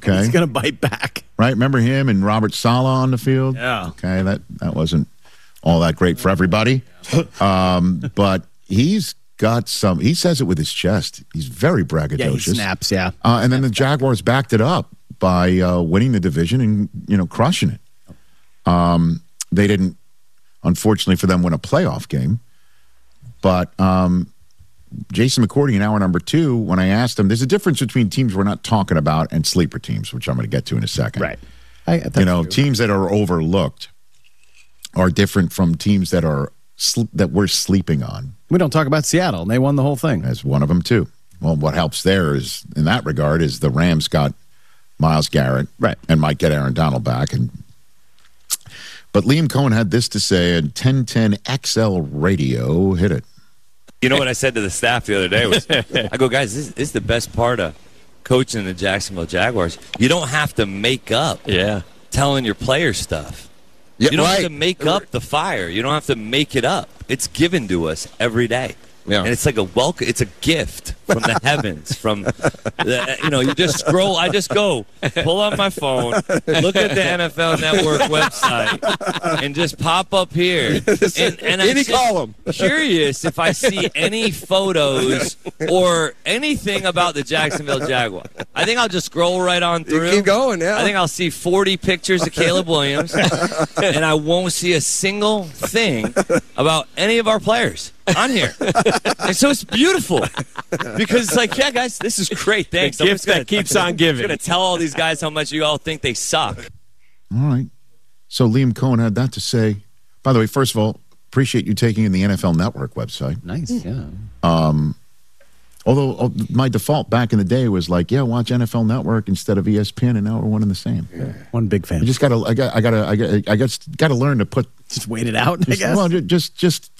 Okay. He's going to bite back. Right? Remember him and Robert Saleh on the field? Yeah. Okay, that wasn't all that great for everybody. But he's got some, he says it with his chest. He's very braggadocious. Yeah, he snaps, yeah. And then the Jaguars backed it up by winning the division and, crushing it. They didn't, unfortunately for them, win a playoff game. But Jason McCourty in hour number 2, when I asked him, there's a difference between teams we're not talking about and sleeper teams, which I'm going to get to in a second. Right. Teams that are overlooked are different from teams that are that we're sleeping on. We don't talk about Seattle, and they won the whole thing. That's one of them, too. Well, what helps there is, in that regard, is the Rams got Myles Garrett and might get Aaron Donald back. But Liam Cohen had this to say at 1010 XL Radio. Hit it. You know what I said to the staff the other day was, I go, guys, this is the best part of coaching the Jacksonville Jaguars. You don't have to make up telling your players stuff. Yeah, you don't have to make up the fire. You don't have to make it up. It's given to us every day. Yeah. And it's like a welcome. It's a gift from the heavens. You just scroll. I just go pull up my phone, look at the NFL Network website, and just pop up here. And I'm any column. Curious if I see any photos or anything about the Jacksonville Jaguars. I think I'll just scroll right on through. You keep going, yeah. I think I'll see 40 pictures of Caleb Williams, and I won't see a single thing about any of our players on here. And so it's beautiful because it's like, yeah, guys, this is great. Thanks. The gift that keeps on giving. I'm going to tell all these guys how much you all think they suck. All right. So Liam Cohen had that to say. By the way, first of all, appreciate you taking in the NFL Network website. Nice, yeah. Although my default back in the day was like, yeah, watch NFL Network instead of ESPN, and now we're one and the same. Yeah. One big fan. I just gotta learn to put just wait it out. I guess. Well, just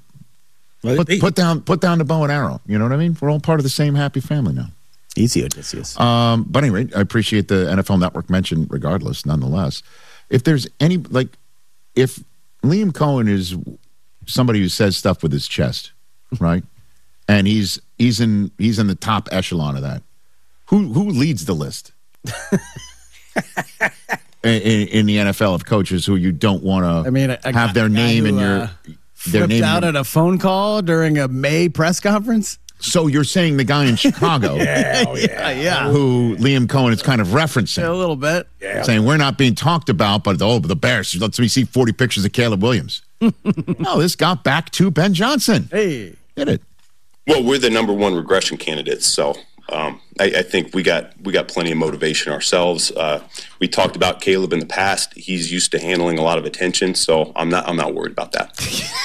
put down the bow and arrow. You know what I mean? We're all part of the same happy family now. Easy, Odysseus. But anyway, I appreciate the NFL Network mention regardless, nonetheless. If there's any, if Liam Cohen is somebody who says stuff with his chest, right? And he's in the top echelon of that. Who leads the list? in the NFL of coaches who you don't want to have their name in your flipped out at a phone call during a May press conference. So you're saying the guy in Chicago, yeah, who Liam Cohen is kind of referencing a little bit, saying we're not being talked about, but the Bears. Let me see 40 pictures of Caleb Williams. No, this got back to Ben Johnson. Hey, did it? Well, we're the number one regression candidates, so I think we got plenty of motivation ourselves. We talked about Caleb in the past. He's used to handling a lot of attention, so I'm not worried about that.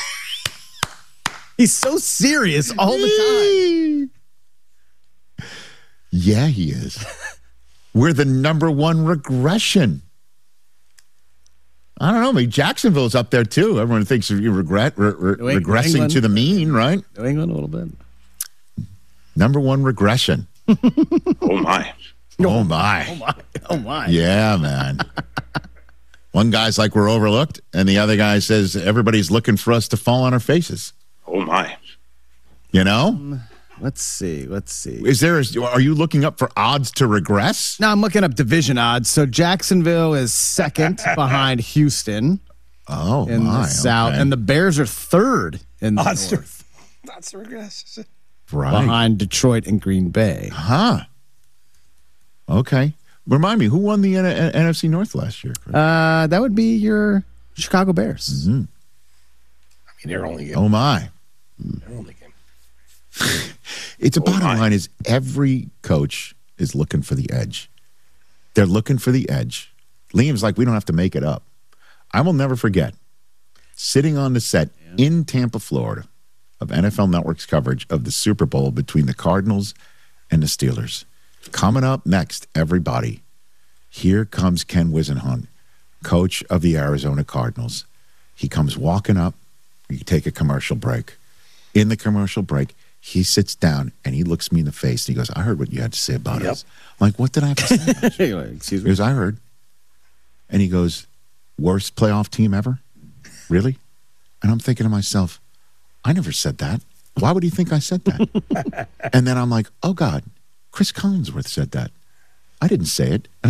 He's so serious all the time. Yeah, he is. We're the number one regression. I don't know. Maybe Jacksonville's up there too. Everyone thinks you regressing to the mean, right? New England a little bit. Number one regression. Oh my. Oh my. Oh my. Oh my. Yeah, man. One guy's like we're overlooked, and the other guy says everybody's looking for us to fall on our faces. Oh my. You know? Let's see. Are you looking up for odds to regress? No, I'm looking up division odds. So Jacksonville is second behind Houston. Oh, in the South, and the Bears are third in the North. Odds to regress. Right. Behind Detroit and Green Bay. Huh. Okay. Remind me, who won the NFC North last year, Chris? That would be your Chicago Bears. Mm-hmm. I mean, they're only game. Oh my. They're only game. It's a bottom line is every coach is looking for the edge. They're looking for the edge. Liam's like, we don't have to make it up. I will never forget sitting on the set in Tampa, Florida, of NFL Network's coverage of the Super Bowl between the Cardinals and the Steelers. Coming up next, everybody, here comes Ken Whisenhunt, coach of the Arizona Cardinals. He comes walking up. We take a commercial break. In the commercial break, he sits down and he looks me in the face and he goes, I heard what you had to say about us. I'm like, what did I have to say about you? Excuse He me. goes, I heard. And he goes, worst playoff team ever? Really? And I'm thinking to myself, I never said that. Why would he think I said that? And then I'm like, oh, God, Chris Collinsworth said that. I didn't say it. And